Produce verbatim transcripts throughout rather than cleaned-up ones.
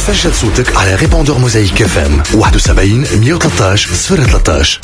سجل صوتك على ريبوندور موزايك اف ام واحد وسبعين مية وثلاثة عشر صفر ثلاثة عشر.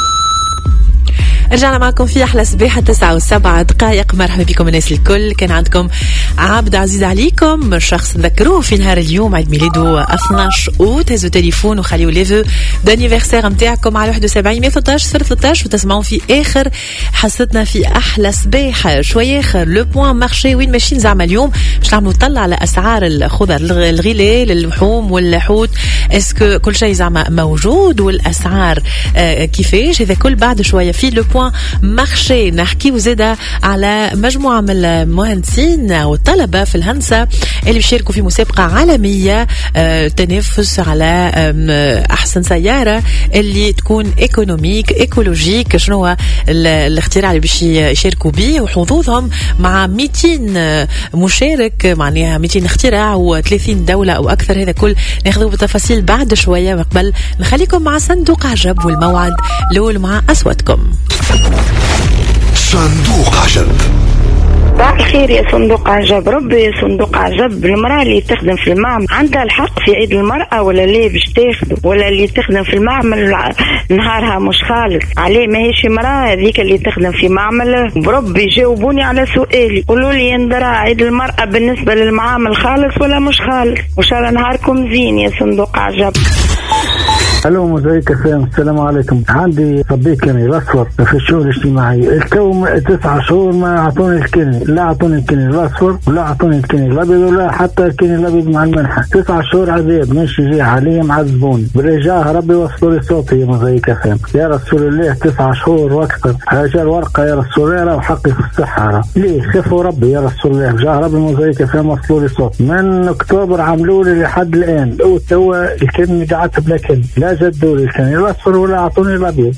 رجعنا معكم في أحلى صباح تسعة وسبعة دقائق. مرحبا بكم الناس الكل. كان عندكم عبد عزيز عليكم شخص نذكروه في نهار اليوم عيد ميلاده اثناش أوت. هزوا تليفون وخليوا ليفو دانيفرسير متاعكم على واحد وسبعين مية وثلاثة عشر صفر ثلاثة عشر وتسمعون في آخر حصتنا في أحلى صباح شوية آخر لو بوان مارشي وين ماشيين زعما اليوم باش نعملوا طلع على أسعار الخضر الغلال اللحوم والحوت. اسكو كل شيء زعما موجود والأسعار آه كيفاش؟ هذا كل بعد شوية في لو بوان مارشي. نحكي وزيدا على مجموعة من المهندسين والطلبة في الهندسة اللي بيشاركوا في مسابقة عالمية آه تنافس على آه أحسن سيارة اللي تكون ايكونوميك ايكولوجيك. شنو هو الاختراع اللي باش يشاركوا به وحظوظهم مع مئتين مشارك معناها مئتين اختراع وثلاثين دولة أو أكثر. هذا كل ناخذه بالتفاصيل بعد شوية. وقبل نخليكم مع صندوق عجب والموعد الأول مع أصواتكم. صندوق عجب. صباح الخير يا صندوق عجب. ربي صندوق عجب، المرأة اللي تخدم في المعمل عندها الحق في عيد المرأة ولا ليه باش تاخده؟ ولا اللي تخدم في المعمل نهارها مش خالص عليه ماهيش مرأة هذيك اللي تخدم في معمل؟ بربي جاوبوني على سؤالي، قولوا لي يندرى عيد المرأة بالنسبة للمعامل خالص ولا مش خالص؟ وإن شاء الله نهاركم زين يا صندوق عجب. الو موزايك فهم. السلام عليكم. عندي صبي كني الاصفر في الشؤون الاجتماعيه. التو تسعة شهور ما اعطوني الكني، لا اعطوني الكني الاصفر ولا اعطوني الكني الابيض ولا حتى الكني الابيض مع المنحه. تسعة شهور عذاب ماشي جاي عليهم عذبوني. برجاه ربي وصلوا لي صوتي يا موزايك فهم يا رسول الله. تسعة شهور واكثر هاجر الورقه يا رسول الله وحقي في الصحه. ليه خافوا ربي يا رسول الله بجاه ربي موزايك فهم وصلوا لي صوت. من اكتوبر عملوا لي لحد الان تو الكني قعدت بلا كني، لا جدوا لي الكني الاصفر ولا اعطوني الابيض.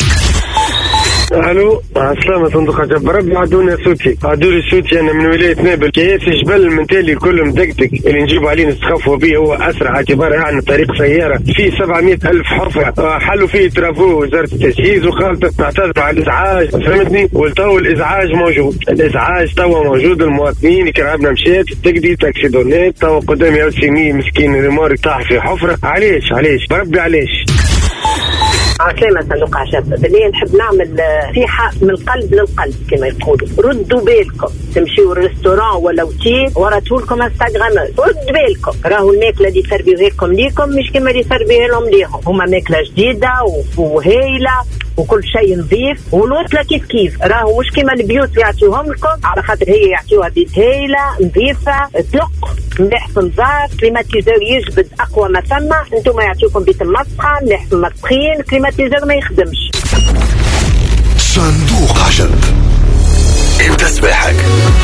الو السلام صندوق عجب. ربي عدونا صوتي عدولي صوتي. انا من ولايه نابل كياس جبل من تالي كل مدقدق اللي نجيبوا عليه نستخفوا به هو اسرع اعتبار يعني طريق سياره فيه سبعمية الف حفره حلوا فيه ترافو وزاره التجهيز وخالطه تعتذر على الازعاج فهمتني. والتو الازعاج موجود، الازعاج توا موجود. المواطنين كرهبنا مشات تقدي تاكسيدونات توا قدامي اوسيمي مسكين ريمورك طاح في حفره. علاش علاش بربي علاش؟ عسلامة صندوق عجب. بالليل نحب نعمل نصيحة من القلب للقلب كما يقولوا. ردوا بالكم تمشيوا ريستوران ولا اوتيل وراتوا لكم انستغرام، ردوا بالكم راهو الماكلة اللي يسربيوها لكم ليكم مش كما اللي يسربيوها لهم ليهم. هما ماكلة جديدة وهايلة وكل شيء نظيف والوصلة كيف كيف. راهو مش كما البيوت يعطيوهم لكم على خاطر هي يعطيوها بيت هايلة نظيفة تلق مليح في النظار. كليماتيزور يجبد اقوى ما ثم. انتم يعطيوكم بيت المسخن مليح في المسخين كليماتيزور ما يخدمش. صندوق عجب. انت صباحك